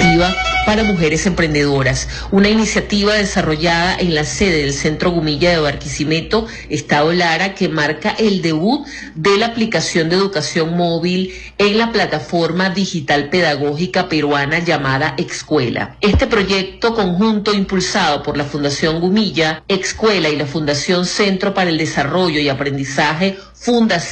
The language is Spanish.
educativa para mujeres emprendedoras, una iniciativa desarrollada en la sede del Centro Gumilla de Barquisimeto, Estado Lara, que marca el debut de la aplicación de educación móvil en la plataforma digital pedagógica peruana llamada Excuela. Este proyecto conjunto impulsado por la Fundación Gumilla, Excuela y la Fundación Centro para el Desarrollo y Aprendizaje Fundación